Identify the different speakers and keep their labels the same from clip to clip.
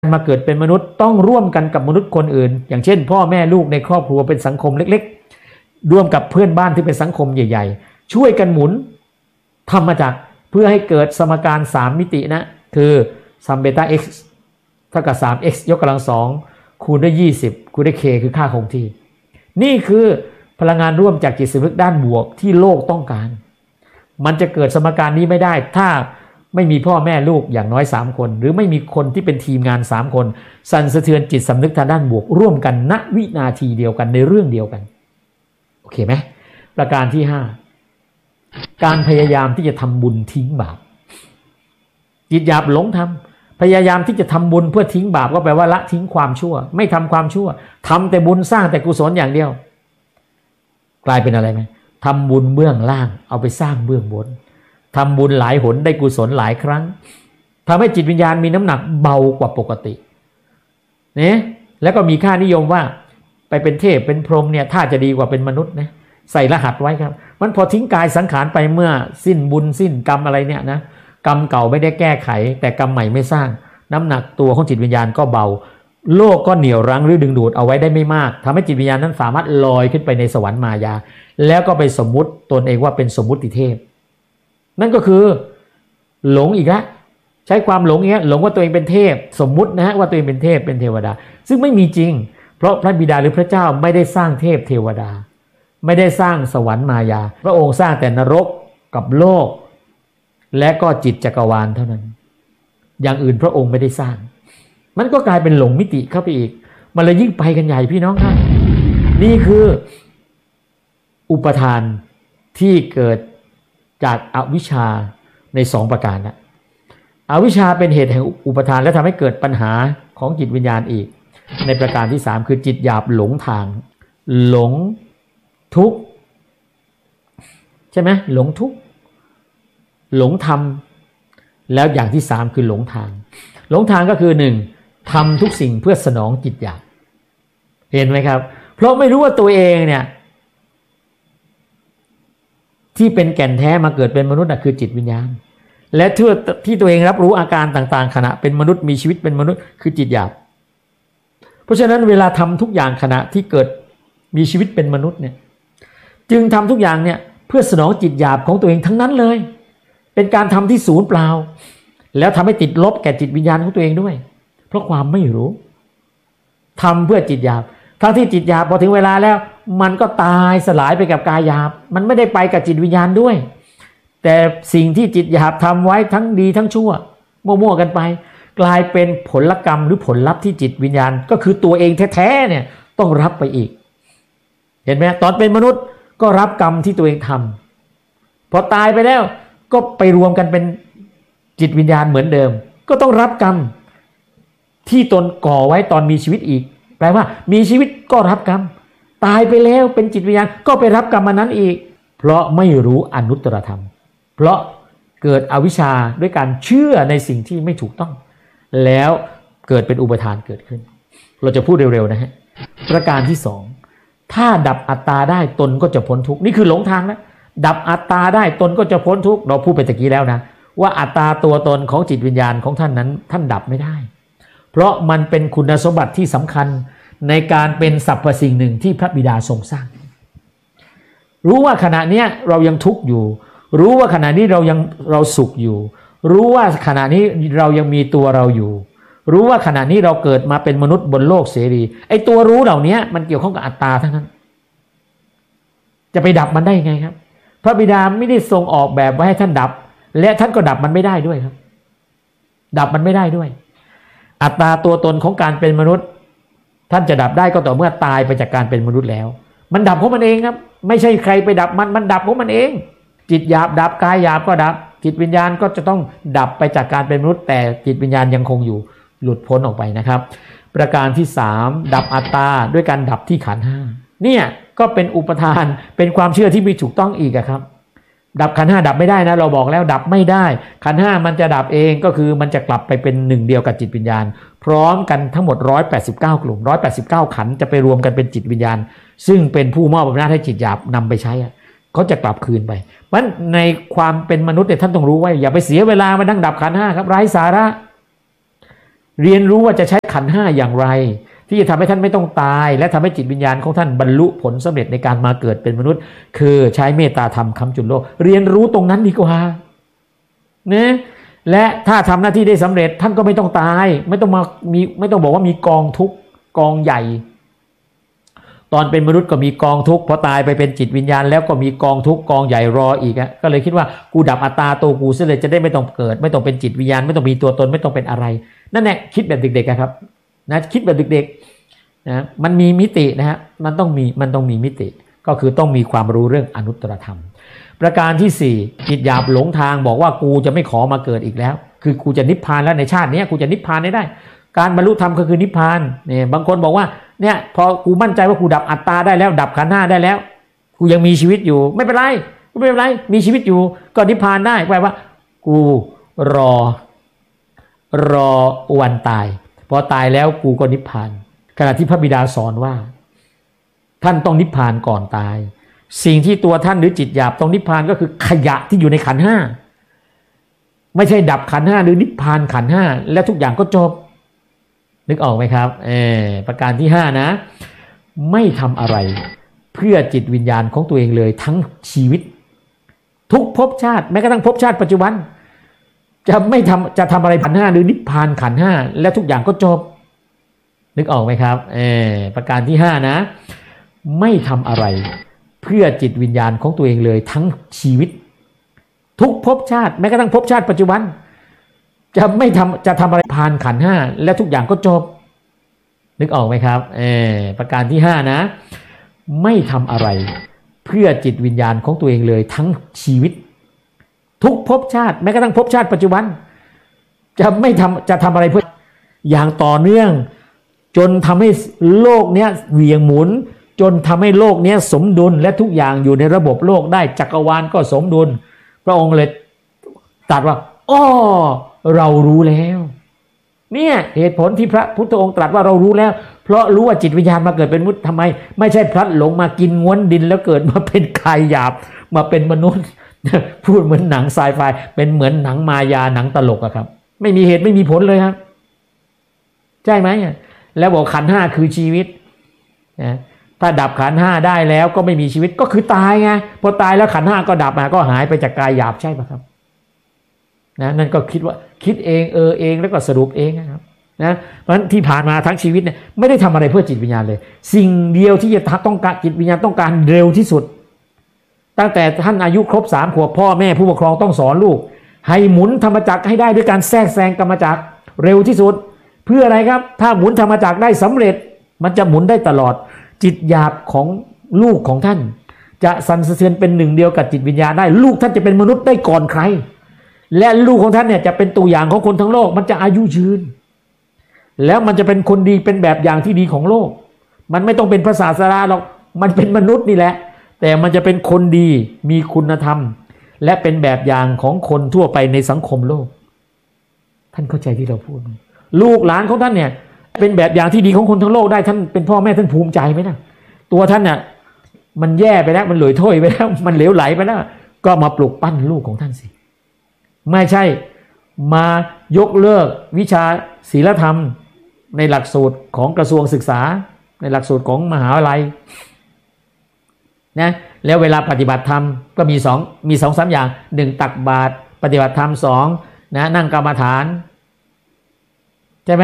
Speaker 1: มาเกิดเป็นมนุษย์ต้องร่วมกันกับมนุษย์คนอื่นอย่างเช่นพ่อแม่ลูกในครอบครัวเป็นสังคมเล็กๆร่วมกับเพื่อนบ้านที่เป็นสังคมใหญ่ๆช่วยกันหมุนทำมาจากเพื่อให้เกิดสมการ3มิตินะคือซัมเบต้า x เท่ากับ 3x ยกกำลัง2คูณด้วย20คูณด้วย k คือค่าคงที่นี่คือพลังงานร่วมจากจิตสำนึกด้านบวกที่โลกต้องการมันจะเกิดสมการนี้ไม่ได้ถ้าไม่มีพ่อแม่ลูกอย่างน้อย3คนหรือไม่มีคนที่เป็นทีมงาน3คนสั่นสะเทือนจิตสำนึกทางด้านบวกร่วมกันณวินาทีเดียวกันในเรื่องเดียวกันโอเคไหมประการที่5การพยายามที่จะทำบุญทิ้งบาปจิตหยาบหลงทำพยายามที่จะทำบุญเพื่อทิ้งบาปก็แปลว่าละทิ้งความชั่วไม่ทำความชั่วทำแต่บุญสร้างแต่กุศลอย่างเดียวกลายเป็นอะไรไหมทำบุญเบื้องล่างเอาไปสร้างเบื้องบนทำบุญหลายหนได้กุศลหลายครั้งทำให้จิตวิญญาณมีน้ำหนักเบากว่าปกติเนี่ยแล้วก็มีค่านิยมว่าไปเป็นเทพเป็นพรหมเนี่ยถ้าจะดีกว่าเป็นมนุษย์นะใส่รหัสไว้ครับมันพอทิ้งกายสังขารไปเมื่อสิ้นบุญสิ้นกรรมอะไรเนี่ยนะกรรมเก่าไม่ได้แก้ไขแต่กรรมใหม่ไม่สร้างน้ำหนักตัวของจิตวิญญาณก็เบาโลกก็เหนี่ยวรั้งหรือดึงดูดเอาไว้ได้ไม่มากทำให้จิตวิญญาณนั้นสามารถลอยขึ้นไปในสวรรค์มายาแล้วก็ไปสมมุติตนเองว่าเป็นสมมุติเทพนั่นก็คือหลงอีกแล้วใช้ความหลงอย่างเงี้ยหลงว่าตัวเองเป็นเทพสมมุตินะฮะว่าตัวเองเป็นเทพเป็นเทวดาซึ่งไม่มีจริงเพราะพระบิดาหรือพระเจ้าไม่ได้สร้างเทพเทวดาไม่ได้สร้างสวรรค์มายาพระองค์สร้างแต่นรกกับโลกและก็จิตจักรวาลเท่านั้นอย่างอื่นพระองค์ไม่ได้สร้างมันก็กลายเป็นหลงมิติเข้าไปอีกมันเลยยิ่งไปกันใหญ่พี่น้องครับนี่คืออุปทานที่เกิดจากอวิชชาใน2ประการนะอวิชชาเป็นเหตุแห่งอุปทานและทำให้เกิดปัญหาของจิตวิญญาณอีกในประการที่3คือจิตหยาบหลงทางหลงทุกข์ใช่ไหมหลงทุกข์หลงธรรมแล้วอย่างที่3คือหลงทางหลงทางก็คือ1ทำทุกสิ่งเพื่อสนองจิตอยากเห็นไหมครับเพราะไม่รู้ว่าตัวเองเนี่ยที่เป็นแก่นแท้มาเกิดเป็นมนุษย์น่ะคือจิตวิญญาณและที่ตัวเองรับรู้อาการต่างๆขณะเป็นมนุษย์มีชีวิตเป็นมนุษย์คือจิตหยาบเพราะฉะนั้นเวลาทำทุกอย่างขณะที่เกิดมีชีวิตเป็นมนุษย์เนี่ยจึงทำทุกอย่างเนี่ยเพื่อสนองจิตหยาบของตัวเองทั้งนั้นเลยเป็นการทำที่ศูนย์เปล่าแล้วทำให้ติดลบแก่จิตวิญญาณของตัวเองด้วยเพราะความไม่รู้ทำเพื่อจิตหยาบทั้งที่จิตหยาบพอถึงเวลาแล้วมันก็ตายสลายไปกับกายหยาบมันไม่ได้ไปกับจิตวิญญาณด้วยแต่สิ่งที่จิตหยาบทำไว้ทั้งดีทั้งชั่วมั่วๆกันไปกลายเป็นผลกรรมหรือผลลัพธ์ที่จิตวิญญาณก็คือตัวเองแท้ๆเนี่ยต้องรับไปอีกเห็นไหมตอนเป็นมนุษย์ก็รับกรรมที่ตัวเองทำพอตายไปแล้วก็ไปรวมกันเป็นจิตวิญญาณเหมือนเดิมก็ต้องรับกรรมที่ตนก่อไว้ตอนมีชีวิตอีกแปลว่ามีชีวิตก็รับกรรมตายไปแล้วเป็นจิตวิญญาณก็ไปรับกรรมนั้นอีกเพราะไม่รู้อนุตตรธรรมเพราะเกิดอวิชชาด้วยการเชื่อในสิ่งที่ไม่ถูกต้องแล้วเกิดเป็นอุปทานเกิดขึ้นเราจะพูดเร็วๆนะฮะประการที่2ถ้าดับอัตตาได้ตนก็จะพ้นทุกข์นี่คือหลงทางแล้วดับอัตตาได้ตนก็จะพ้นทุกข์เราพูดไปตะกี้แล้วนะว่าอัตตาตัวตนของจิตวิญญาณของท่านนั้นท่านดับไม่ได้เพราะมันเป็นคุณสมบัติที่สำคัญในการเป็นสรรพสิ่งหนึ่งที่พระบิดาทรงสร้างรู้ว่าขณะนี้เรายังทุกข์อยู่รู้ว่าขณะนี้เราสุขอยู่รู้ว่าขณะนี้เรายังมีตัวเราอยู่รู้ว่าขณะนี้เราเกิดมาเป็นมนุษย์บนโลกเสรีไอ้ตัวรู้เหล่านี้มันเกี่ยวข้องกับอัตตาทั้งนั้นจะไปดับมันได้ยังไงครับพระบิดาไม่ได้ทรงออกแบบไว้ให้ท่านดับและท่านก็ดับมันไม่ได้ด้วยครับดับมันไม่ได้ด้วยอัตตาตัวตนของการเป็นมนุษย์ท่านจะดับได้ก็ต่อเมื่อตายไปจากการเป็นมนุษย์แล้วมันดับเพราะมันเองครับไม่ใช่ใครไปดับมันดับเพราะมันเองจิตหยาบดับกายหยาบก็ดับจิตวิญญาณก็จะต้องดับไปจากการเป็นมนุษย์แต่จิตวิญญาณยังคงอยู่หลุดพ้นออกไปนะครับประการที่3ดับอัตตาด้วยการดับที่ขันธ์5เนี่ยก็เป็นอุปทานเป็นความเชื่อที่ไม่ถูกต้องอีกครับดับขันธ์5ดับไม่ได้นะเราบอกแล้วดับไม่ได้ขันธ์5มันจะดับเองก็คือมันจะกลับไปเป็นหนึ่งเดียวกับจิตวิญญาณพร้อมกันทั้งหมด189กลุ่ม189ขันธ์จะไปรวมกันเป็นจิตวิญญาณซึ่งเป็นผู้มอบอำนาจให้จิตหยาบนำไปใช้เขาจะกลับคืนไปเพราะฉะนั้นในความเป็นมนุษย์เนี่ยท่านต้องรู้ไว้อย่าไปเสียเวลามานั่งดับขันธ์5ครับไร้สาระเรียนรู้ว่าจะใช้ขันธ์ห้าอย่างไรที่จะทำให้ท่านไม่ต้องตายและทำให้จิตวิญญาณของท่านบรรลุผลสำเร็จในการมาเกิดเป็นมนุษย์คือใช้เมตตาธรรมค้ำจุนโลกเรียนรู้ตรงนั้นดีกว่านะและถ้าทำหน้าที่ได้สำเร็จท่านก็ไม่ต้องตายไม่ต้องบอกว่ามีกองทุกข์กองใหญ่ตอนเป็นมนุษย์ก็มีกองทุกข์พอตายไปเป็นจิตวิญญาณแล้วก็มีกองทุกข์กองใหญ่รออีกก็เลยคิดว่ากูดับอัตตาตัวกูเสียเลยจะได้ไม่ต้องเกิดไม่ต้องเป็นจิตวิญญาณไม่ต้องมีตัวตนไม่ต้องเป็นอะไรนั่นแหละคิดแบบเด็กๆครับนะคิดแบบเด็กๆนะมันมีมิตินะฮะมันต้องมีมิติก็คือต้องมีความรู้เรื่องอนุตตรธรรมประการที่4จิตหยาบหลงทางบอกว่ากูจะไม่ขอมาเกิดอีกแล้วคือกูจะนิพพานแล้วในชาตินี้กูจะนิพพานได้การบรรลุธรรมก็คือนิพพานเนี่ยบางคนบอกว่าเนี่ยพอกูมั่นใจว่ากูดับอัตตาได้แล้วดับขันธ์ห้าได้แล้วกูยังมีชีวิตอยู่ไม่เป็นไรมีชีวิตอยู่ก็นิพพานได้แปลว่ากูรอวันตายพอตายแล้วกูก็นิพพานขณะที่พระบิดาสอนว่าท่านต้องนิพพานก่อนตายสิ่งที่ตัวท่านหรือจิตหยาบต้องนิพพานก็คือขยะที่อยู่ในขันธ์ห้าไม่ใช่ดับขันธ์ห้าหรือนิพพานขันธ์ห้าแล้วทุกอย่างก็จบนึกออกไหมครับประการที่5นะไม่ทำอะไรเพื่อจิตวิญญาณของตัวเองเลยทั้งชีวิตทุกภพชาติแม้กระทั่งภพชาติปัจจุบันจะทำอะไรขันธ์ห้าหรือนิพพานขันธ์ห้าแล้วทุกอย่างก็จบนึกออกไหมครับประการที่5นะไม่ทำอะไรเพื่อจิตวิญญาณของตัวเองเลยทั้งชีวิตทุกภพชาติแม้กระทั่งภพชาติปัจจุบันจะทำอะไรผ่านขันธ์ห้าและทุกอย่างก็จบนึกออกไหมครับประการที่5นะไม่ทำอะไรเพื่อจิตวิญญาณของตัวเองเลยทั้งชีวิตทุกภพชาติแม้กระทั่งภพชาติปัจจุบันจะทำอะไรเพื่ออย่างต่อเนื่องจนทำให้โลกเนี้ยเหวี่ยงหมุนจนทำให้โลกเนี้ยสมดุลและทุกอย่างอยู่ในระบบโลกได้จักรวาลก็สมดุลพระองค์เลยตรัสว่าเรารู้แล้วเนี่ยเหตุผลที่พระพุทธองค์ตรัสว่าเรารู้แล้วเพราะรู้ว่าจิตวิญญาณมาเกิดเป็นมนุษย์ทำไมไม่ใช่พลัดหลงมากินง้วนดินแล้วเกิดมาเป็นกายหยาบมาเป็นมนุษย์พูดเหมือนหนังไซไฟเป็นเหมือนหนังมายาหนังตลกอะครับไม่มีเหตุไม่มีผลเลยครับใช่ไหมแล้วบอกขันธ์ห้าคือชีวิตนะถ้าดับขันธ์ห้าได้แล้วก็ไม่มีชีวิตก็คือตายไงพอตายแล้วขันธ์ห้าก็ดับมาก็หายไปจากกายหยาบใช่ไหมครับนะนั่นก็คิดเองเองแล้วก็สรุปเองนะครับนะเพราะฉะนั้นที่ผ่านมาทั้งชีวิตเนี่ยไม่ได้ทำอะไรเพื่อจิตวิญญาณเลยสิ่งเดียวที่จะต้องการจิตวิญญาณต้องการเร็วที่สุดตั้งแต่ท่านอายุครบ3 ขวบพ่อแม่ผู้ปกครองต้องสอนลูกให้หมุนธรรมจักรให้ได้ด้วยการแทรกแซงกรรมจักรเร็วที่สุดเพื่ออะไรครับถ้าหมุนธรรมจักรได้สำเร็จมันจะหมุนได้ตลอดจิตหยาบของลูกของท่านจะสั่นสะเทือนเป็นหนึ่งเดียวกับจิตวิญญาณได้ลูกท่านจะเป็นมนุษย์ได้ก่อนใครและลูกของท่านเนี่ยจะเป็นตัวอย่างของคนทั้งโลกมันจะอายุยืนแล้วมันจะเป็นคนดีเป็นแบบอย่างที่ดีของโลกมันไม่ต้องเป็นพระศาสดาหรอกมันเป็นมนุษย์นี่แหละแต่มันจะเป็นคนดีมีคุณธรรมและเป็นแบบอย่างของคนทั่วไปในสังคมโลกท่านเข้าใจที่เราพูดไหมลูกหลานของท่านเนี่ยเป็นแบบอย่างที่ดีของคนทั้งโลกได้ท่านเป็นพ่อแม่ท่านภูมิใจไหมนะตัวท่านเนี่ยมันแย่ไปแล้วมันเหลยถ้วยไปแล้วมันเหลวไหลไปแล้วก็มาปลุกปั้นลูกของท่านสิไม่ใช่มายกเลิกวิชาศีลธรรมในหลักสูตรของกระทรวงศึกษาในหลักสูตรของมหาวิทยาลัยนะแล้วเวลาปฏิบัติธรรมก็มี2-3อย่าง1ตักบาตรปฏิบัติธรรม2นะนั่งกรรมฐานใช่ไหม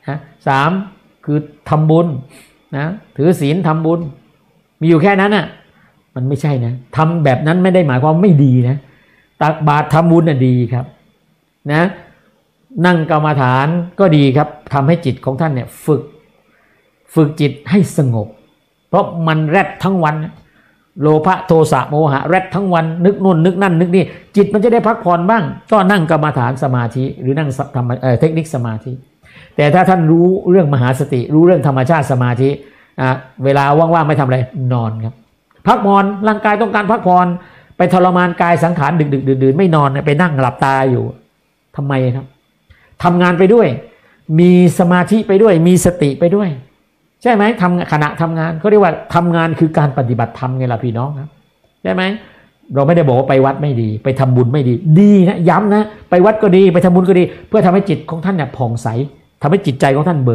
Speaker 1: 3คือทำบุญนะถือศีลทำบุญมีอยู่แค่นั้นน่ะมันไม่ใช่นะทำแบบนั้นไม่ได้หมายความไม่ดีนะตักบาตรทำบุญน่ะดีครับนะนั่งกรรมฐานก็ดีครับทำให้จิตของท่านเนี่ยฝึกจิตให้สงบเพราะมันแรดทั้งวันโลภะโทสะโมหะแรดทั้งวันนึกนู่นนึกนั่นนึกนี่จิตมันจะได้พักผ่อนบ้างก็นั่งกรรมฐานสมาธิหรือนั่งทำเทคนิคสมาธิแต่ถ้าท่านรู้เรื่องมหาสติรู้เรื่องธรรมชาติสมาธิเวลาว่างๆไม่ทำอะไรนอนครับพักผ่อนร่างกายต้องการพักผ่อนไปทรมานกายสังขารดึกๆดื่นๆไม่นอนไปนั่งหลับตาอยู่ทำไมครับทำงานไปด้วยมีสมาธิไปด้วยมีสติไปด้วยใช่ไหมขณะทำงานเขาเรียกว่าทำงานคือการปฏิบัติธรรมไงล่ะพี่น้องครับใช่ไหมเราไม่ได้บอกว่าไปวัดไม่ดีไปทำบุญไม่ดีดีนะย้ำนะไปวัดก็ดีไปทำบุญก็ดีเพื่อทำให้จิตของท่านเนี่ยผ่องใสทำให้จิตใจของท่านเบิก